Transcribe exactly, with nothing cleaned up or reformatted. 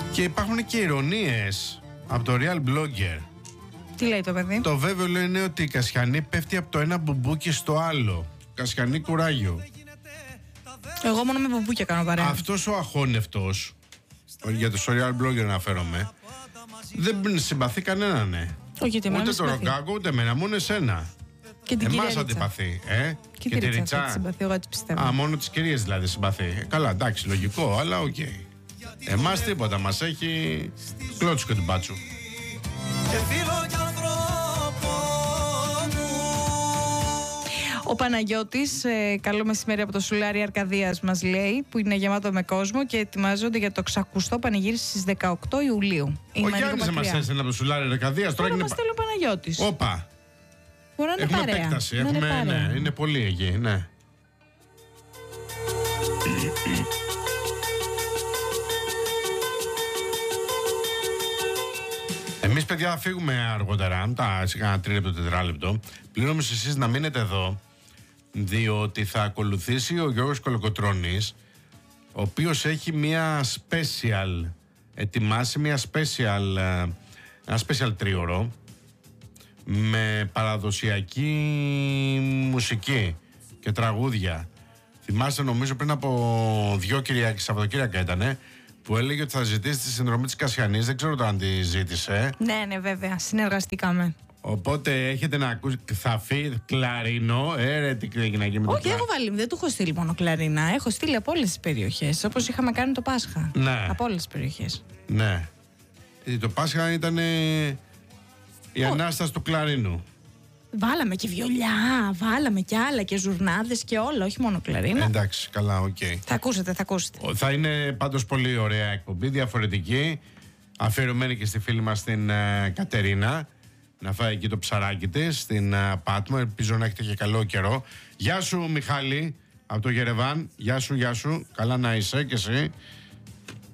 Και υπάρχουν και ηρωνίες από το Real Blogger. Τι λέει το παιδί? Το βέβαιο λέει είναι ότι η Κασιανή πέφτει από το ένα μπουμπούκι στο άλλο. Κασιανή κουράγιο. Εγώ μόνο με μπουμπούκια κάνω παρέα. Αυτός ο αχώνευτος, για το Real Blogger αναφέρομαι, δεν συμπαθεί κανέναν, ναι. Όχι, ούτε ούτε το Ρογκάκο, ούτε εμένα, μόνο εσένα. Και την Εμάς αντιπαθεί, ε. Και, και τη Ρίτσα. Τη συμπαθεί, εγώ έτσι πιστεύω. Α, μόνο τις κυρίες δηλαδή συμπαθεί. Ε, καλά, εντάξει, λογικό, αλλά οκ. Okay. Εμάς τίποτα, μας έχει κλώτσικο την πάτσου. Ο Παναγιώτης, ε, καλό μεσημέρι από το Σουλάρι Αρκαδίας μας λέει, που είναι γεμάτο με κόσμο και ετοιμάζονται για το ξακουστό πανηγύρι στις δεκαοκτώ Ιουλίου. Ο Γιάννης μας έστειλε από το Σουλάρι Αρκαδίας. Τώρα μας στέλνει ο Παναγιώτης. Όπα. Μπορεί να είναι έχουμε παρέα. Επέκταση, να έχουμε, είναι παρέα. Ναι, είναι πολύ εκεί, ναι. Εμείς παιδιά θα φύγουμε αργότερα, τα σε κάνα τρίλεπτο, τετράλεπτο. Πλην όμως εσείς να μείνετε εδώ, διότι θα ακολουθήσει ο Γιώργος Κολοκοτρώνης, ο οποίος έχει μια special, ετοιμάσει μια special, ένα special τρίωρο με παραδοσιακή μουσική και τραγούδια. Θυμάστε, νομίζω πριν από δυο Κυριακές, Σαββατοκύριακα ήτανε, που έλεγε ότι θα ζητήσει τη συνδρομή της Κασιανής. Δεν ξέρω αν τη ζήτησε. Ναι, ναι, βέβαια. Συνεργαστήκαμε. Οπότε έχετε να ακούσετε. Θα φύγει κλαρίνο. Ε, ρε, τι έγινε εκεί με το Όχι, έχω βάλει. Δεν του έχω στείλει μόνο κλαρίνα. Έχω στείλει από όλες τις περιοχές. Όπως είχαμε κάνει το Πάσχα. Ναι. Από όλες τις περιοχές. Ναι. Το Πάσχα ήταν η ανάσταση του κλαρίνου. Βάλαμε και βιολιά, βάλαμε και άλλα και ζουρνάδες και όλα, όχι μόνο κλαρίνα. Εντάξει, καλά, οκ. Okay. Θα ακούσετε, θα ακούσετε. Θα είναι πάντως πολύ ωραία εκπομπή, διαφορετική. Αφιερωμένη και στη φίλη μας την uh, Κατερίνα. Να φάει εκεί το ψαράκι της, στην uh, Πάτμο. Ελπίζω να έχετε και καλό καιρό. Γεια σου, Μιχάλη, από το Γερεβάν. Γεια σου, γεια σου. Καλά να είσαι κι εσύ.